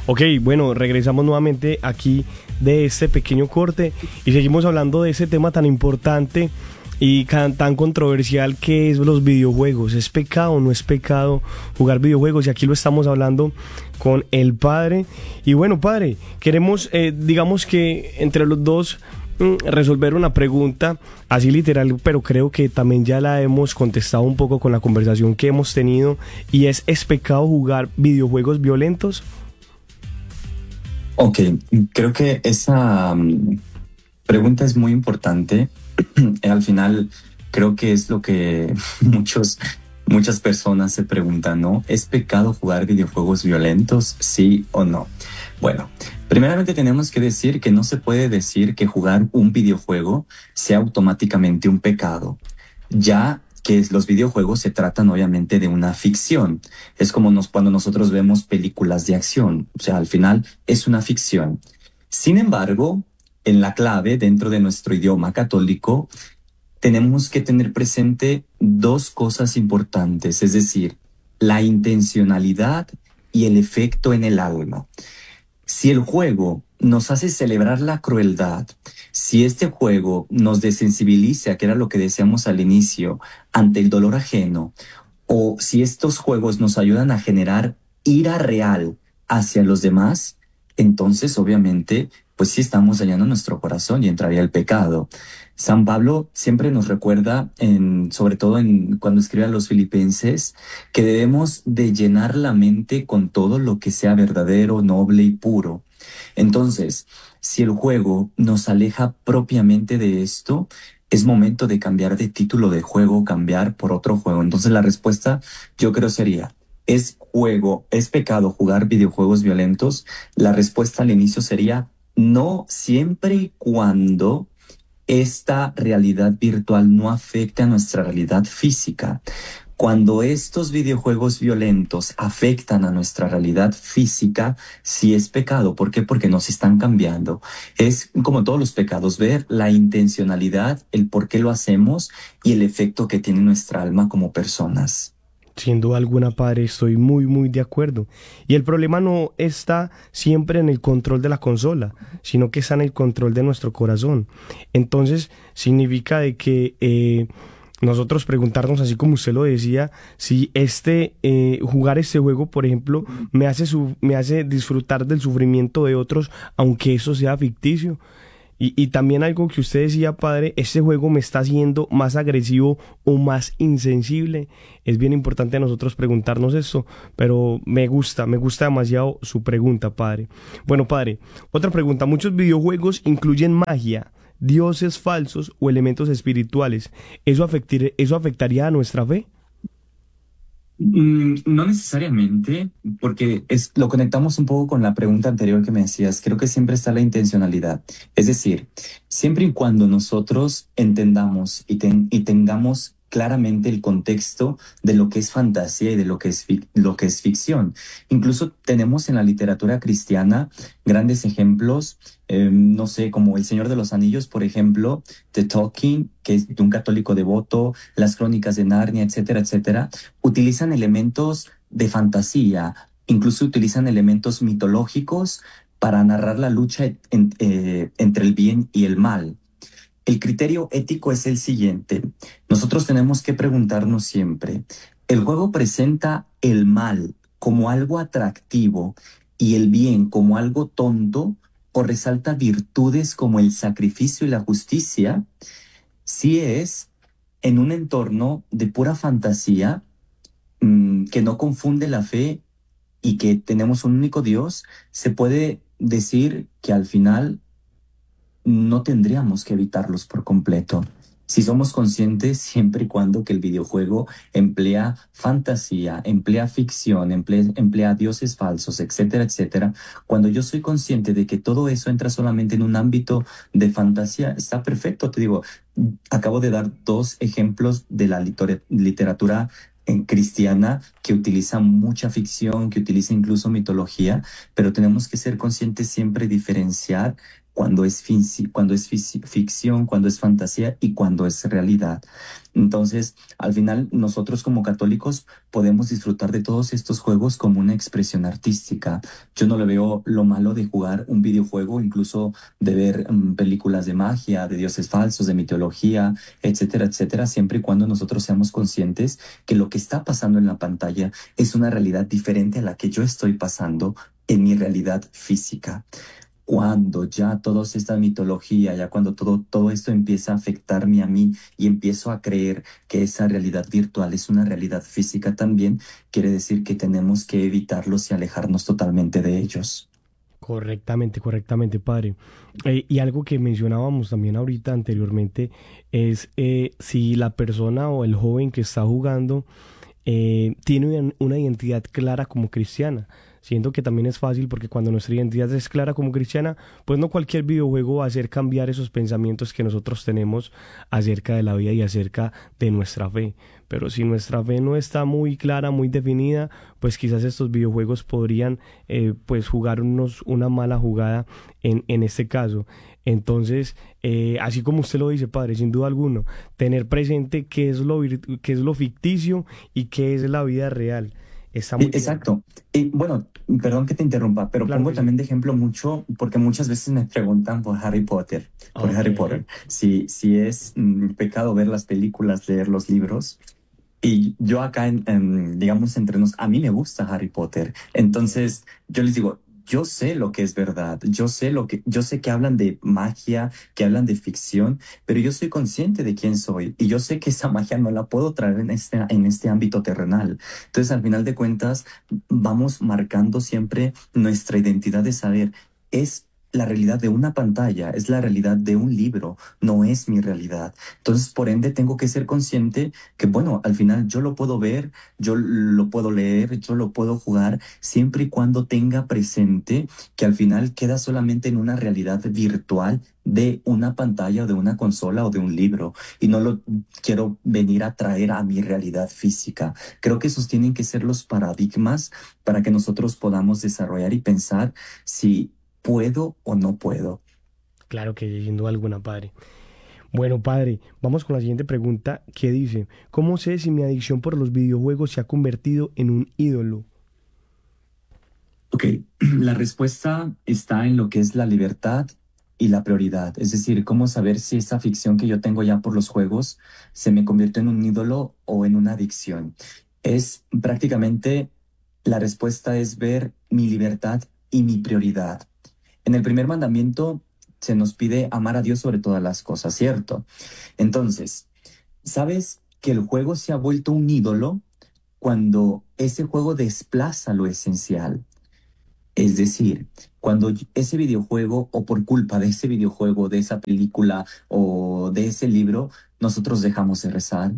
Ok, bueno, regresamos nuevamente aquí de este pequeño corte y seguimos hablando de ese tema tan importante y tan controversial que es los videojuegos. ¿Es pecado o no es pecado jugar videojuegos? Y aquí lo estamos hablando con el padre. Y bueno, padre, queremos, digamos que entre los dos resolver una pregunta así literal, pero creo que también ya la hemos contestado un poco con la conversación que hemos tenido, y ¿es pecado jugar videojuegos violentos? Ok, creo que esa pregunta es muy importante. Al final, creo que es lo que muchas personas se preguntan, ¿no? ¿Es pecado jugar videojuegos violentos? ¿Sí o no? Bueno, primeramente tenemos que decir que no se puede decir que jugar un videojuego sea automáticamente un pecado, ya que los videojuegos se tratan obviamente de una ficción. Es como cuando nosotros vemos películas de acción, o sea, al final es una ficción. Sin embargo, en la clave dentro de nuestro idioma católico, tenemos que tener presente dos cosas importantes, es decir, la intencionalidad y el efecto en el alma. Si el juego nos hace celebrar la crueldad, si este juego nos desensibiliza, que era lo que decíamos al inicio, ante el dolor ajeno, o si estos juegos nos ayudan a generar ira real hacia los demás, entonces obviamente, pues sí estamos dañando nuestro corazón y entraría el pecado. San Pablo siempre nos recuerda, sobre todo cuando escribe a los filipenses, que debemos de llenar la mente con todo lo que sea verdadero, noble y puro. Entonces, si el juego nos aleja propiamente de esto, es momento de cambiar de título de juego, cambiar por otro juego. Entonces la respuesta yo creo sería, ¿es pecado jugar videojuegos violentos? La respuesta al inicio sería no, siempre y cuando esta realidad virtual no afecte a nuestra realidad física. Cuando estos videojuegos violentos afectan a nuestra realidad física, sí es pecado. ¿Por qué? Porque nos están cambiando. Es como todos los pecados, ver la intencionalidad, el por qué lo hacemos y el efecto que tiene nuestra alma como personas. Sin duda alguna, padre, estoy muy, muy de acuerdo. Y el problema no está siempre en el control de la consola, sino que está en el control de nuestro corazón. Entonces, significa de que nosotros preguntarnos, así como usted lo decía, si jugar este juego, por ejemplo, me hace disfrutar del sufrimiento de otros, aunque eso sea ficticio. Y también algo que usted decía, padre, este juego me está haciendo más agresivo o más insensible. Es bien importante a nosotros preguntarnos esto, pero me gusta demasiado su pregunta, padre. Bueno, padre, otra pregunta. Muchos videojuegos incluyen magia, dioses falsos o elementos espirituales. ¿Eso afectaría a nuestra fe? No necesariamente, porque lo conectamos un poco con la pregunta anterior que me hacías. Creo que siempre está la intencionalidad. Es decir, siempre y cuando nosotros entendamos y tengamos claramente el contexto de lo que es fantasía y de lo que es ficción. Incluso tenemos en la literatura cristiana grandes ejemplos, no sé, como El Señor de los Anillos, por ejemplo, The Tolkien, que es de un católico devoto, las Crónicas de Narnia, etcétera, etcétera, utilizan elementos de fantasía, incluso utilizan elementos mitológicos para narrar la lucha entre el bien y el mal. El criterio ético es el siguiente. Nosotros tenemos que preguntarnos siempre, ¿el juego presenta el mal como algo atractivo y el bien como algo tonto, o resalta virtudes como el sacrificio y la justicia? Si es en un entorno de pura fantasía, que no confunde la fe y que tenemos un único Dios, se puede decir que al final no tendríamos que evitarlos por completo. Si somos conscientes siempre y cuando que el videojuego emplea fantasía, emplea ficción, emplea dioses falsos, etcétera, etcétera, cuando yo soy consciente de que todo eso entra solamente en un ámbito de fantasía, está perfecto. Te digo, acabo de dar dos ejemplos de la literatura cristiana que utiliza mucha ficción, que utiliza incluso mitología, pero tenemos que ser conscientes siempre y diferenciar cuando es ficción, cuando es fantasía y cuando es realidad. Entonces, al final, nosotros como católicos podemos disfrutar de todos estos juegos como una expresión artística. Yo no le veo lo malo de jugar un videojuego, incluso de ver películas de magia, de dioses falsos, de mitología, etcétera, etcétera, siempre y cuando nosotros seamos conscientes que lo que está pasando en la pantalla es una realidad diferente a la que yo estoy pasando en mi realidad física. Cuando ya toda esta mitología, ya cuando todo esto empieza a afectarme a mí y empiezo a creer que esa realidad virtual es una realidad física también, quiere decir que tenemos que evitarlos y alejarnos totalmente de ellos. Correctamente, correctamente, padre. Y algo que mencionábamos también ahorita anteriormente es si la persona o el joven que está jugando tiene una identidad clara como cristiana. Siento que también es fácil porque cuando nuestra identidad es clara como cristiana, pues no cualquier videojuego va a hacer cambiar esos pensamientos que nosotros tenemos acerca de la vida y acerca de nuestra fe. Pero si nuestra fe no está muy clara, muy definida, pues quizás estos videojuegos podrían pues jugarnos una mala jugada en este caso. Entonces, así como usted lo dice, padre, sin duda alguna, tener presente qué es lo ficticio y qué es la vida real. Está muy bien. Exacto. Y bueno, perdón que te interrumpa, pero Claro pongo que sí. también de ejemplo mucho, porque muchas veces me preguntan por Ok. Harry Potter, si es pecado ver las películas, leer los libros. Y yo acá, digamos, entre nos, a mí me gusta Harry Potter. Ok. Entonces, yo les digo, yo sé lo que es verdad, yo sé que hablan de magia, que hablan de ficción, pero yo soy consciente de quién soy y yo sé que esa magia no la puedo traer en este ámbito terrenal. Entonces, al final de cuentas, vamos marcando siempre nuestra identidad de saber, es la realidad de una pantalla, es la realidad de un libro, no es mi realidad. Entonces, por ende, tengo que ser consciente que bueno, al final yo lo puedo ver, yo lo puedo leer, yo lo puedo jugar, siempre y cuando tenga presente que al final queda solamente en una realidad virtual de una pantalla o de una consola o de un libro y no lo quiero venir a traer a mi realidad física. Creo que esos tienen que ser los paradigmas para que nosotros podamos desarrollar y pensar si puedo o no puedo. Claro que sí, sin duda alguna, padre. Bueno, padre, vamos con la siguiente pregunta que dice, ¿cómo sé si mi adicción por los videojuegos se ha convertido en un ídolo? Ok, la respuesta está en lo que es la libertad y la prioridad. Es decir, cómo saber si esa ficción que yo tengo ya por los juegos se me convierte en un ídolo o en una adicción. Es prácticamente, la respuesta es ver mi libertad y mi prioridad. En el primer mandamiento se nos pide amar a Dios sobre todas las cosas, ¿cierto? Entonces, ¿sabes que el juego se ha vuelto un ídolo cuando ese juego desplaza lo esencial? Es decir, cuando ese videojuego o por culpa de ese videojuego, de esa película o de ese libro, nosotros dejamos de rezar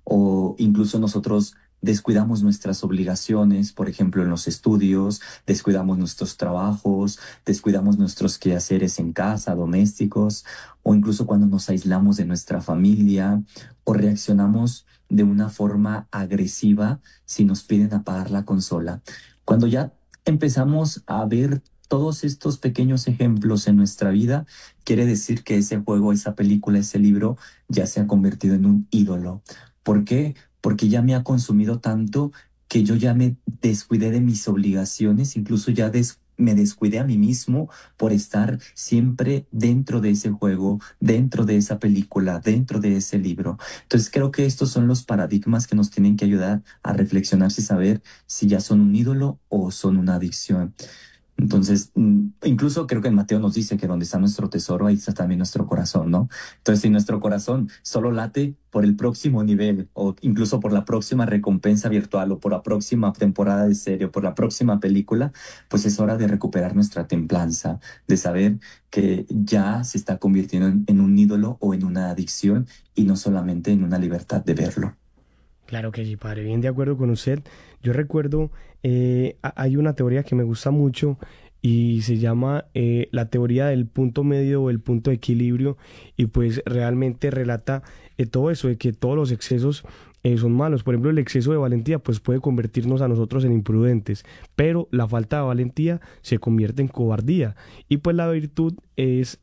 o incluso nosotros descuidamos nuestras obligaciones, por ejemplo, en los estudios, descuidamos nuestros trabajos, descuidamos nuestros quehaceres en casa, domésticos, o incluso cuando nos aislamos de nuestra familia o reaccionamos de una forma agresiva si nos piden apagar la consola. Cuando ya empezamos a ver todos estos pequeños ejemplos en nuestra vida, quiere decir que ese juego, esa película, ese libro ya se ha convertido en un ídolo. ¿Por qué? Porque ya me ha consumido tanto que yo ya me descuidé de mis obligaciones, incluso ya me descuidé a mí mismo por estar siempre dentro de ese juego, dentro de esa película, dentro de ese libro. Entonces creo que estos son los paradigmas que nos tienen que ayudar a reflexionar y saber si ya son un ídolo o son una adicción. Entonces, incluso creo que en Mateo nos dice que donde está nuestro tesoro, ahí está también nuestro corazón, ¿no? Entonces, si nuestro corazón solo late por el próximo nivel o incluso por la próxima recompensa virtual o por la próxima temporada de serie o por la próxima película, pues es hora de recuperar nuestra templanza, de saber que ya se está convirtiendo en un ídolo o en una adicción y no solamente en una libertad de verlo. Claro que sí, padre, bien de acuerdo con usted. Yo recuerdo, hay una teoría que me gusta mucho y se llama la teoría del punto medio o el punto de equilibrio y pues realmente relata todo eso, de que todos los excesos son malos. Por ejemplo, el exceso de valentía pues puede convertirnos a nosotros en imprudentes, pero la falta de valentía se convierte en cobardía y pues la virtud es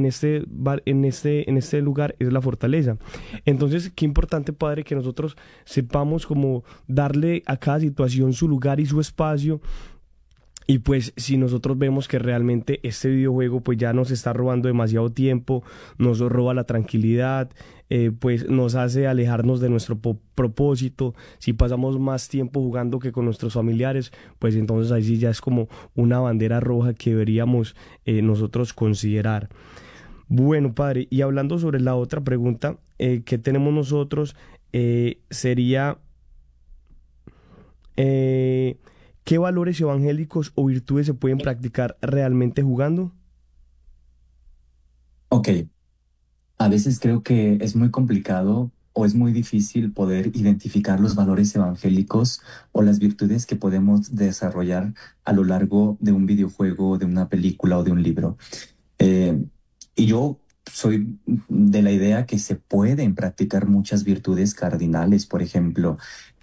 en este lugar es la fortaleza. Entonces, qué importante, Padre, que nosotros sepamos como darle a cada situación su lugar y su espacio y pues si nosotros vemos que realmente este videojuego pues ya nos está robando demasiado tiempo, nos roba la tranquilidad, pues nos hace alejarnos de nuestro propósito, si pasamos más tiempo jugando que con nuestros familiares, pues entonces ahí sí ya es como una bandera roja que deberíamos nosotros considerar. Bueno, padre, y hablando sobre la otra pregunta que tenemos nosotros, sería... eh, ¿qué valores evangélicos o virtudes se pueden practicar realmente jugando? Ok, a veces creo que es muy complicado o es muy difícil poder identificar los valores evangélicos o las virtudes que podemos desarrollar a lo largo de un videojuego, de una película o de un libro. Eh, y yo soy de la idea que se pueden practicar muchas virtudes cardinales. Por ejemplo,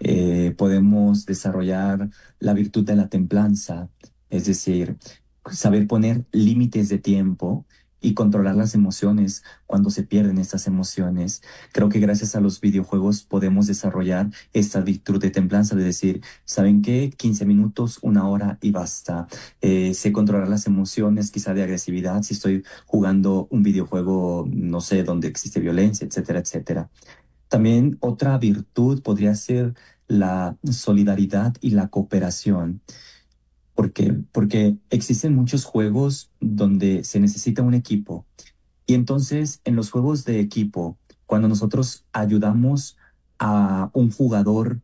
podemos desarrollar la virtud de la templanza, es decir, saber poner límites de tiempo y controlar las emociones cuando se pierden estas emociones. Creo que gracias a los videojuegos podemos desarrollar esta virtud de templanza, de decir, ¿saben qué? 15 minutos, una hora y basta. Sé controlar las emociones, quizá de agresividad, si estoy jugando un videojuego, no sé, donde existe violencia, etcétera, etcétera. También otra virtud podría ser la solidaridad y la cooperación. ¿Por qué? Porque existen muchos juegos donde se necesita un equipo. Y entonces, en los juegos de equipo, cuando nosotros ayudamos a un jugador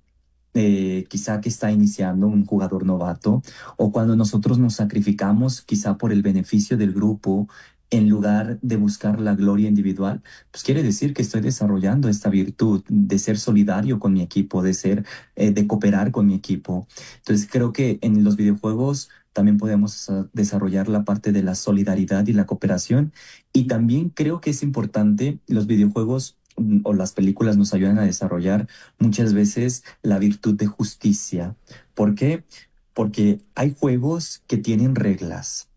quizá que está iniciando, un jugador novato, o cuando nosotros nos sacrificamos quizá por el beneficio del grupo en lugar de buscar la gloria individual, pues quiere decir que estoy desarrollando esta virtud de ser solidario con mi equipo, de cooperar con mi equipo. Entonces creo que en los videojuegos también podemos desarrollar la parte de la solidaridad y la cooperación. Y también creo que es importante, los videojuegos o las películas nos ayudan a desarrollar muchas veces la virtud de justicia. ¿Por qué? Porque hay juegos que tienen reglas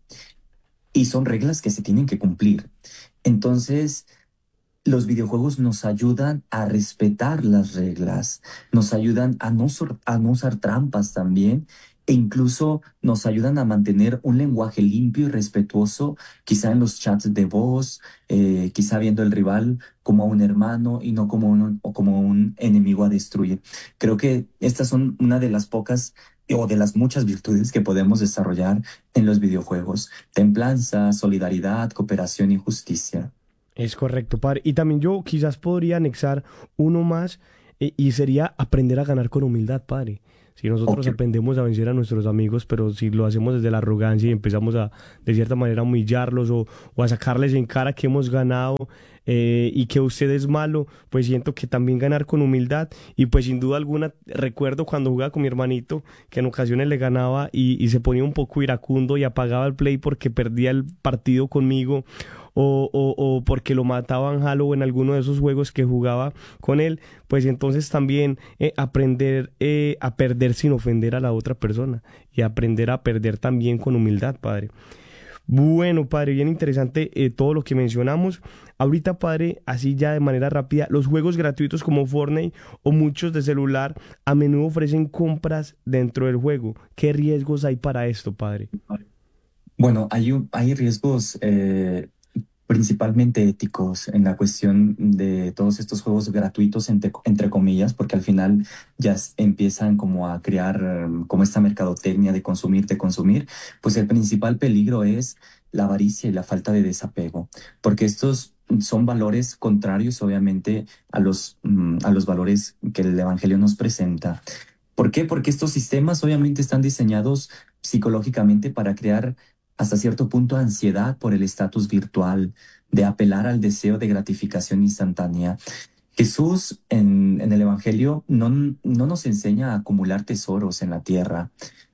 y son reglas que se tienen que cumplir. Entonces, los videojuegos nos ayudan a respetar las reglas, nos ayudan a no usar trampas también, e incluso nos ayudan a mantener un lenguaje limpio y respetuoso, quizá en los chats de voz, quizá viendo el rival como a un hermano y no como o como un enemigo a destruir. Creo que estas son una de las pocas o de las muchas virtudes que podemos desarrollar en los videojuegos: templanza, solidaridad, cooperación y justicia. Es correcto, padre. Y también yo quizás podría anexar uno más y sería aprender a ganar con humildad, padre. Si nosotros Ok. aprendemos a vencer a nuestros amigos, pero si lo hacemos desde la arrogancia y empezamos a, de cierta manera, humillarlos o a sacarles en cara que hemos ganado y que usted es malo, pues siento que también ganar con humildad. Y pues sin duda alguna, recuerdo cuando jugaba con mi hermanito, que en ocasiones le ganaba y se ponía un poco iracundo y apagaba el play porque perdía el partido conmigo o porque lo mataban Halo o en alguno de esos juegos que jugaba con él, pues entonces también aprender a perder sin ofender a la otra persona y aprender a perder también con humildad, padre. Bueno, padre, bien interesante todo lo que mencionamos. Ahorita, padre, así ya de manera rápida, los juegos gratuitos como Fortnite o muchos de celular a menudo ofrecen compras dentro del juego. ¿Qué riesgos hay para esto, padre? Bueno, hay riesgos principalmente éticos en la cuestión de todos estos juegos gratuitos, entre comillas, porque al final ya empiezan como a crear como esta mercadotecnia de consumir, pues el principal peligro es la avaricia y la falta de desapego, porque estos son valores contrarios, obviamente, a los valores que el Evangelio nos presenta. ¿Por qué? Porque estos sistemas obviamente están diseñados psicológicamente para crear hasta cierto punto ansiedad por el estatus virtual, de apelar al deseo de gratificación instantánea. Jesús en el Evangelio no nos enseña a acumular tesoros en la tierra.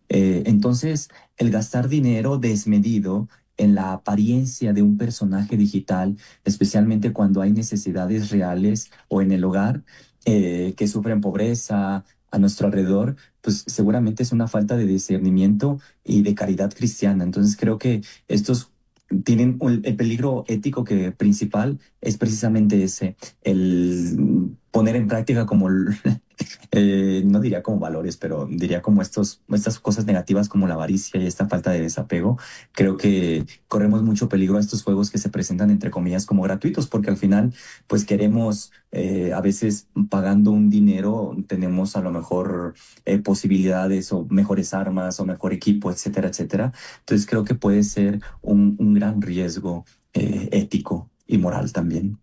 Entonces, el gastar dinero desmedido en la apariencia de un personaje digital, especialmente cuando hay necesidades reales o en el hogar, que sufren pobreza a nuestro alrededor, pues seguramente es una falta de discernimiento y de caridad cristiana. Entonces creo que estos tienen el peligro ético que principal es precisamente ese, el poner en práctica como no diría como valores, pero diría como estas cosas negativas como la avaricia y esta falta de desapego. Creo que corremos mucho peligro a estos juegos que se presentan entre comillas como gratuitos, porque al final pues queremos, a veces pagando un dinero, tenemos a lo mejor posibilidades o mejores armas o mejor equipo, etcétera, etcétera. Entonces creo que puede ser un gran riesgo ético y moral también.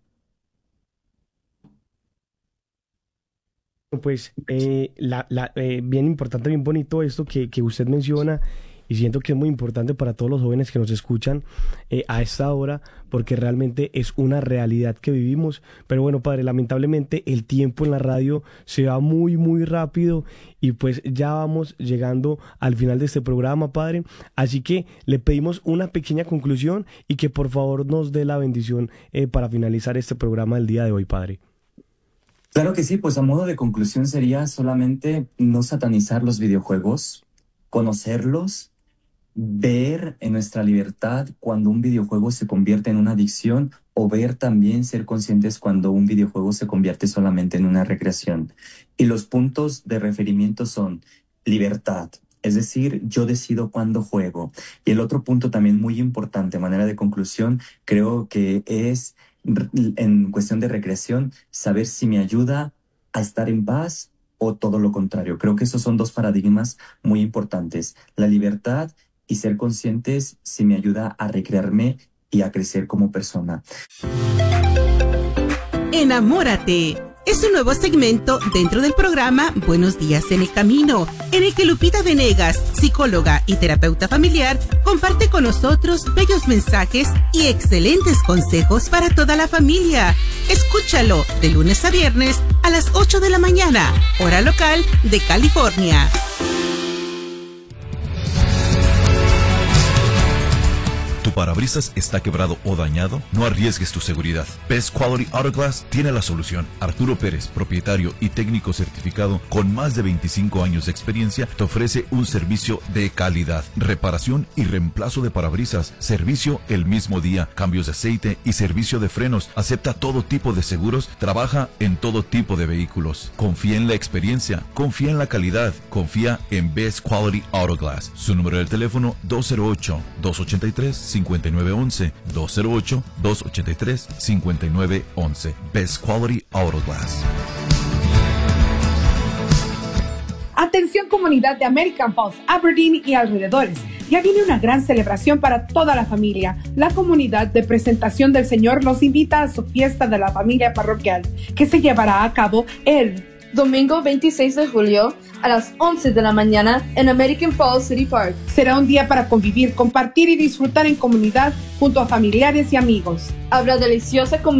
Pues bien importante, bien bonito esto que usted menciona y siento que es muy importante para todos los jóvenes que nos escuchan a esta hora porque realmente es una realidad que vivimos. Pero bueno, padre, lamentablemente el tiempo en la radio se va muy, muy rápido y pues ya vamos llegando al final de este programa, padre. Así que le pedimos una pequeña conclusión y que por favor nos dé la bendición para finalizar este programa del día de hoy, padre. Claro que sí, pues a modo de conclusión sería solamente no satanizar los videojuegos, conocerlos, ver en nuestra libertad cuando un videojuego se convierte en una adicción o ver también ser conscientes cuando un videojuego se convierte solamente en una recreación. Y los puntos de referimiento son libertad, es decir, yo decido cuándo juego. Y el otro punto también muy importante, manera de conclusión, creo que es en cuestión de recreación, saber si me ayuda a estar en paz o todo lo contrario. Creo que esos son dos paradigmas muy importantes. La libertad y ser conscientes si me ayuda a recrearme y a crecer como persona. Enamórate. Es un nuevo segmento dentro del programa Buenos Días en el Camino, en el que Lupita Venegas, psicóloga y terapeuta familiar, comparte con nosotros bellos mensajes y excelentes consejos para toda la familia. Escúchalo de lunes a viernes a las 8 de la mañana, hora local de California. ¿Tu parabrisas está quebrado o dañado? No arriesgues tu seguridad. Best Quality Auto Glass tiene la solución. Arturo Pérez, propietario y técnico certificado con más de 25 años de experiencia, te ofrece un servicio de calidad, reparación y reemplazo de parabrisas, servicio el mismo día, cambios de aceite y servicio de frenos. Acepta todo tipo de seguros, trabaja en todo tipo de vehículos. Confía en la experiencia, confía en la calidad, confía en Best Quality Auto Glass. Su número de teléfono 208-283-5911, 208-283-5911. Best Quality Auto Glass. Atención comunidad de American Falls, Aberdeen y alrededores. Ya viene una gran celebración para toda la familia. La comunidad de Presentación del Señor los invita a su fiesta de la familia parroquial, que se llevará a cabo el domingo 26 de julio a las 11 de la mañana en American Falls City Park. Será un día para convivir, compartir y disfrutar en comunidad junto a familiares y amigos. Habrá deliciosa comida